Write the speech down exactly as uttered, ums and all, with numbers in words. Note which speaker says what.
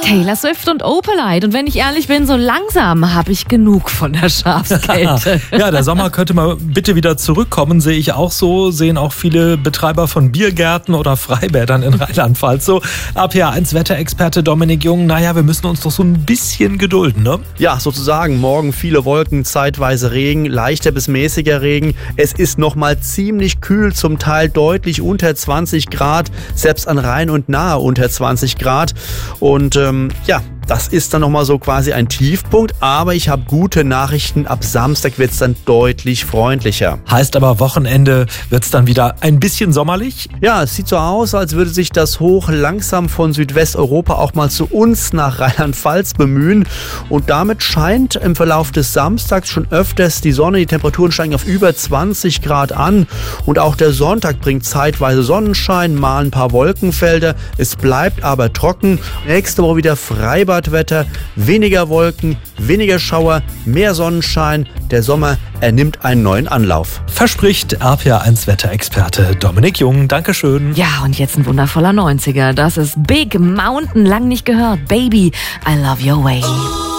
Speaker 1: Taylor Swift und Opalite. Und wenn ich ehrlich bin, so langsam habe ich genug von der Schafskälte.
Speaker 2: Ja, der Sommer könnte mal bitte wieder zurückkommen, sehe ich auch so. Sehen auch viele Betreiber von Biergärten oder Freibädern in Rheinland-Pfalz so. A P A eins Wetterexperte Dominik Jung, naja, wir müssen uns doch so ein bisschen gedulden, ne?
Speaker 3: Ja, sozusagen. Morgen viele Wolken, zeitweise Regen, leichter bis mäßiger Regen. Es ist nochmal ziemlich kühl, zum Teil deutlich unter zwanzig Grad, selbst an Rhein und nahe unter zwanzig Grad. Und ähm, ja, das ist dann nochmal so quasi ein Tiefpunkt, aber ich habe gute Nachrichten. Ab Samstag wird es dann deutlich freundlicher.
Speaker 2: Heißt aber, Wochenende wird es dann wieder ein bisschen sommerlich?
Speaker 3: Ja, es sieht so aus, als würde sich das Hoch langsam von Südwesteuropa auch mal zu uns nach Rheinland-Pfalz bemühen. Und damit scheint im Verlauf des Samstags schon öfters die Sonne. Die Temperaturen steigen auf über zwanzig Grad an. Und auch der Sonntag bringt zeitweise Sonnenschein, mal ein paar Wolkenfelder. Es bleibt aber trocken. Nächste Woche wieder Freibad. Wetter, weniger Wolken, weniger Schauer, mehr Sonnenschein. Der Sommer, er nimmt einen neuen Anlauf.
Speaker 2: Verspricht A P A eins Wetterexperte Dominik Jung. Dankeschön.
Speaker 1: Ja, und jetzt ein wundervoller neunziger. Das ist Big Mountain, lang nicht gehört. Baby, I love your way.